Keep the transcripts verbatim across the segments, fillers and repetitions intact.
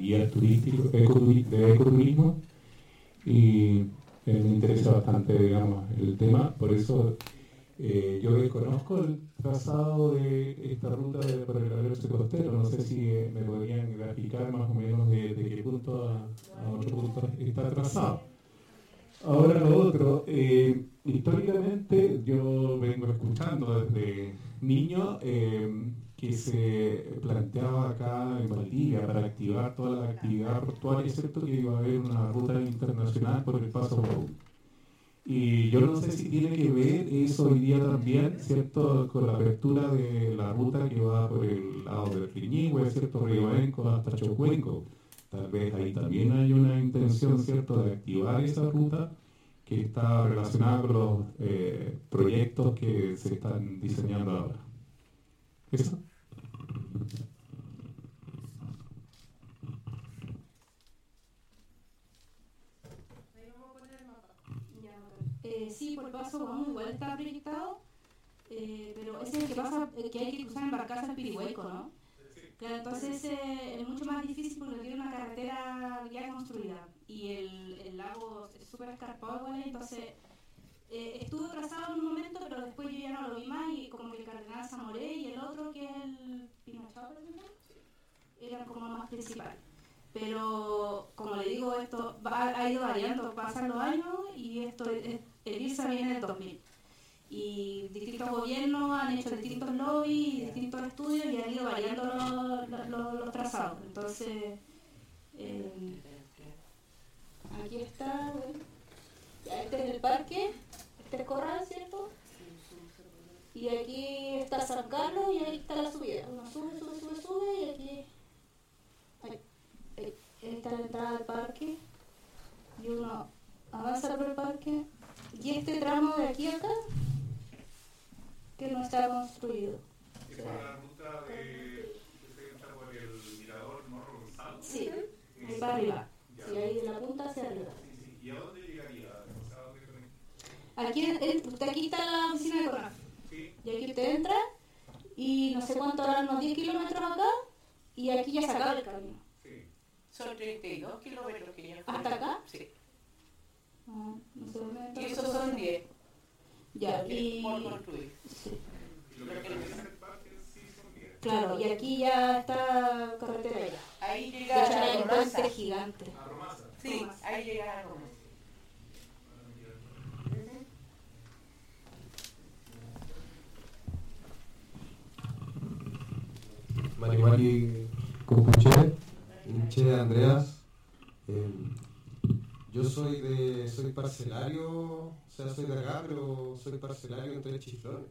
guías turísticos, ecoturi- de ecoturismo, y eh, me interesa bastante, digamos, el tema. Por eso eh, yo desconozco el trazado de esta ruta de, por el aeropuerto costero. No sé si eh, me podrían graficar más o menos de, de qué punto a, a otro punto está trazado. Ahora lo otro, eh, históricamente yo vengo escuchando desde niño eh, que se planteaba acá en Valdivia para activar toda la actividad portuaria, ¿cierto? Que iba a haber una ruta internacional por el Paso Brown. Y yo no sé si tiene que ver eso hoy día también, ¿cierto? Con la apertura de la ruta que va por el lado del Riñihue, ¿cierto? Ribaenco hasta Chocuenco. Tal vez ahí también hay una intención, ¿cierto?, de activar esa ruta que está relacionada con los eh, proyectos que se están diseñando ahora. ¿Eso? Eh, sí, por el Paso Común igual está proyectado, eh, pero ese es el que pasa, el que hay que cruzar en barcaza al Pirihueco, ¿no? Claro, entonces eh, es mucho más difícil porque tiene una carretera ya construida y el, el lago es súper escarpado igual, entonces eh, estuvo trazado en un momento, pero después yo ya no lo vi más y como que el Cardenal Zamoré y el otro que es el Pinochao, por ejemplo, eran como lo más principal. Pero como le digo, esto va, ha ido variando, pasan los años y esto es, el IRSA viene en el dos mil. Y distintos gobiernos han hecho distintos lobbies y distintos estudios y han ido variando los, los, los, los trazados. Entonces, eh, aquí está, bueno, ya este es el parque, este es Corral, ¿cierto? Y aquí está San Carlos y ahí está la subida. Uno sube, sube, sube, sube y aquí ahí, ahí, ahí está la entrada al parque y uno avanza por el parque y este tramo de aquí a acá que no está construido. ¿Es por la ruta de que se entra por el mirador Morro Gonzalo? Sí, ahí para arriba. Sí, ahí de la punta hacia arriba. Sí, sí. ¿Y a dónde llegaría? O sea, ¿a dónde conecta? Aquí, en- usted, aquí está la oficina de CONAF. Sí. Y aquí usted entra y no sé cuánto harán, unos diez kilómetros acá y aquí ya se acaba el camino. Sí. Son treinta y dos kilómetros que ya ¿Hasta acá? Sí. Ah, no sé dónde entra. Y esos son diez. Ya, y... Por construir. Sí. Y lo que atraviesa el parque sí son diez. Claro, y aquí ya está carretera ya. Ahí De llega hecho, hay a un puente Romanza. gigante. A Romasa. Sí, ahí llega a Romanza. Marimari Compuche, Inche Andreas. Eh, yo soy de soy parcelario, o sea, soy de acá, pero soy parcelario en Tres Chiflones.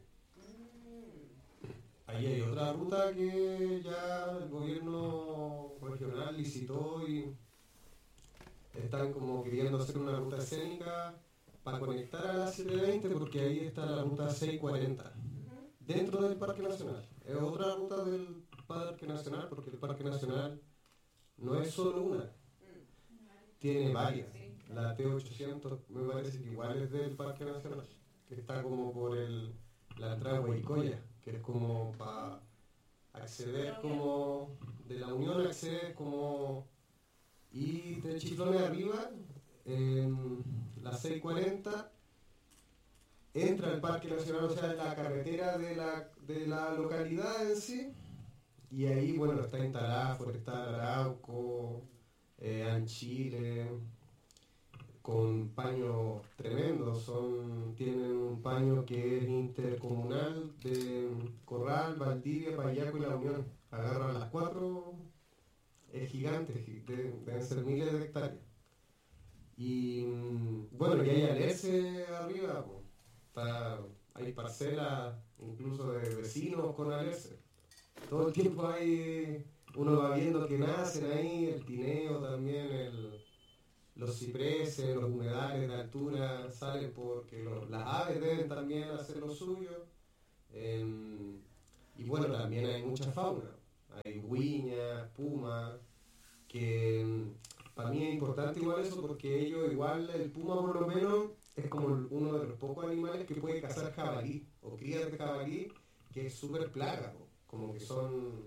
Ahí hay otra ruta que ya el gobierno regional licitó y están como queriendo hacer una ruta escénica para conectar a la setecientos veinte porque ahí está la ruta seiscientos cuarenta dentro del Parque Nacional. Es otra ruta del Parque Nacional porque el Parque Nacional no es solo una, tiene varias. La T ochocientos me parece que igual es del Parque Nacional, que está como por el, la entrada de Huaycoya, que es como para acceder como de la Unión, acceder como y de Chiflones arriba en la seiscientos cuarenta entra al Parque Nacional, o sea, en la carretera de la, de la localidad en sí, y ahí, bueno, está instalada Forestal Arauco, eh, Anchile, con paños tremendos, son, tienen un paño que es intercomunal de Corral, Valdivia, Payaco y La Unión, agarran las cuatro, es gigante, de, deben ser miles de hectáreas. Y bueno, y hay alerce arriba, pues. Está, hay parcelas incluso de vecinos con alerce. Todo el tiempo hay, uno va viendo que nacen ahí, el tineo también, el, los cipreses, los humedales de altura salen porque los, las aves deben también hacer lo suyo. Eh, y bueno, también hay mucha fauna, hay huiñas, pumas, que para mí es importante igual eso porque ellos igual, el puma por lo menos es como uno de los pocos animales que puede cazar jabalí o crías de jabalí, que es súper plaga, como que son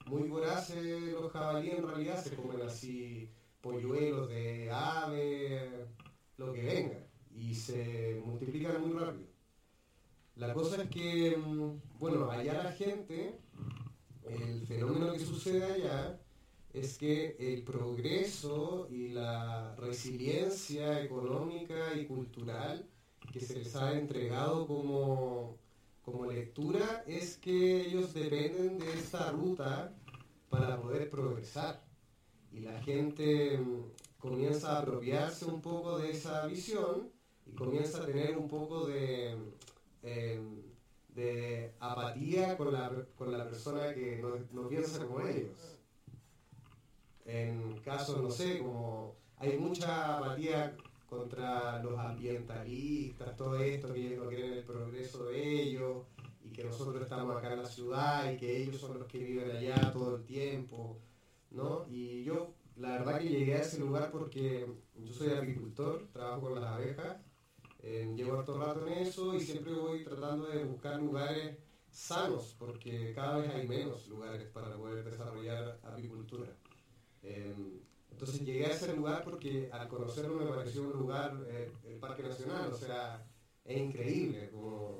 muy voraces los jabalíes, en realidad se comen así polluelos de ave, lo que venga, y se multiplican muy rápido. La cosa es que, bueno, allá la gente, el fenómeno que sucede allá es que el progreso y la resiliencia económica y cultural que se les ha entregado como, como lectura es que ellos dependen de esta ruta para poder progresar. Y la gente comienza a apropiarse un poco de esa visión y comienza a tener un poco de, eh, de apatía con la, con la persona que no, no piensa como ellos. En casos, no sé, como hay mucha apatía contra los ambientalistas, todo esto, que ellos no quieren el progreso de ellos, y que nosotros estamos acá en la ciudad, y que ellos son los que viven allá todo el tiempo, ¿no? Y yo, la verdad que llegué a ese lugar porque yo soy apicultor, trabajo con las abejas, eh, llevo harto rato en eso, y siempre voy tratando de buscar lugares sanos, porque cada vez hay menos lugares para poder desarrollar apicultura. Eh, entonces llegué a ese lugar porque al conocerlo me pareció un lugar, eh, el Parque Nacional, o sea, es increíble, como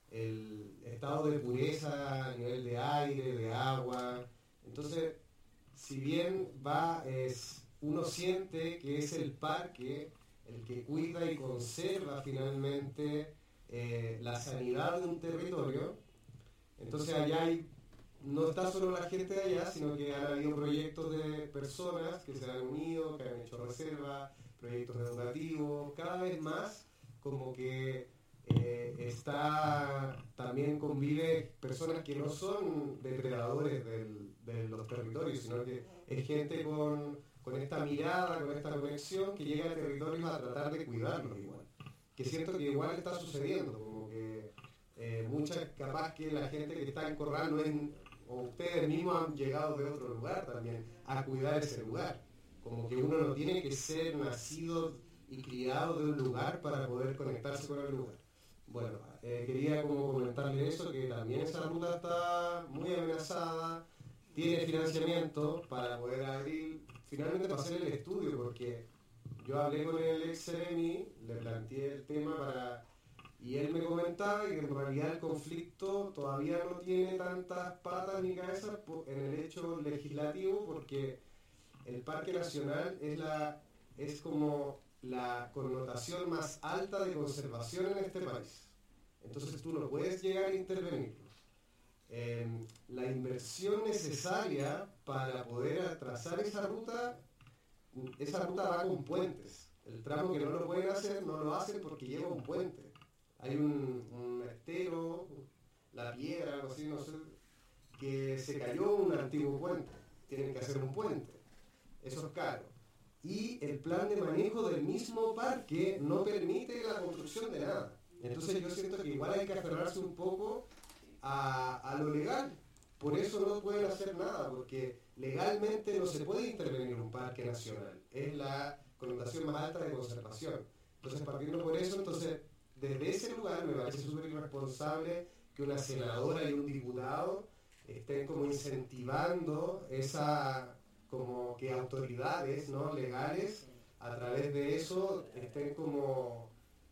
el estado de pureza a nivel de aire, de agua. Entonces, si bien va, es, uno siente que es el parque el que cuida y conserva finalmente eh, la sanidad de un territorio, entonces allá hay, no está solo la gente de allá, sino que han habido proyectos de personas que se han unido, que han hecho reservas, proyectos educativos, cada vez más como que eh, está, también convive personas que no son depredadores del, de los territorios, sino que es gente con, con esta mirada, con esta conexión, que llega a territorios a tratar de cuidarlos igual. Que siento que igual está sucediendo, como que eh, muchas, capaz que la gente que está en Corral no es... o ustedes mismos han llegado de otro lugar también a cuidar ese lugar. Como que uno no tiene que ser nacido y criado de un lugar para poder conectarse con el lugar. Bueno, eh, quería como comentarle eso, que también esa ruta está muy amenazada, tiene financiamiento para poder abrir, finalmente para hacer el estudio, porque yo hablé con el ex Ceremi, le planteé el tema para... y él me comentaba que en realidad el conflicto todavía no tiene tantas patas ni cabezas en el hecho legislativo, porque el Parque Nacional es, la, es como la connotación más alta de conservación en este país. Entonces tú no puedes llegar a intervenir. Eh, la inversión necesaria para poder trazar esa ruta, esa ruta va con puentes. El tramo que no lo pueden hacer, no lo hacen porque lleva un puente. Hay un, un estero, la piedra, algo así, no sé, que se cayó un antiguo puente. Tienen que hacer un puente. Eso es caro. Y el plan de manejo del mismo parque no permite la construcción de nada. Entonces yo siento que igual hay que aferrarse un poco a, a lo legal. Por eso no pueden hacer nada, porque legalmente no se puede intervenir en un parque nacional. Es la connotación más alta de conservación. Entonces, partiendo por eso, entonces... desde ese lugar me parece súper irresponsable que una senadora y un diputado estén como incentivando esa, como que autoridades, ¿no?, legales, a través de eso estén como...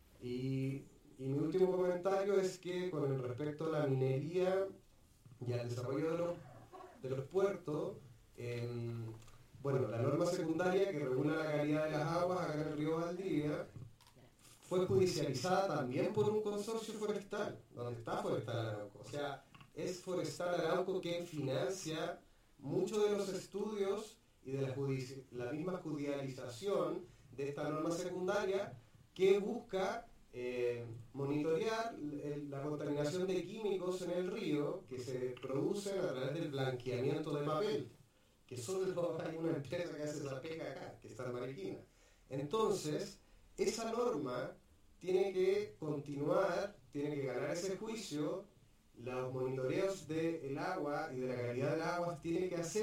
Y, y mi último comentario es que con respecto a la minería y al desarrollo de los, de los puertos, eh, bueno, la norma secundaria que regula la calidad de las aguas acá en el río Valdivia fue judicializada también por un consorcio forestal, donde está Forestal Arauco. O sea, es Forestal Arauco quien financia muchos de los estudios y de la, judici- la misma judicialización de esta norma secundaria que busca eh, monitorear el, la contaminación de químicos en el río que se producen a través del blanqueamiento de papel, que solo hay una empresa que hace esa pega acá, que está en Mariquina. Entonces, esa norma tiene que continuar, tiene que ganar ese juicio, los monitoreos del agua y de la calidad del agua tienen que hacer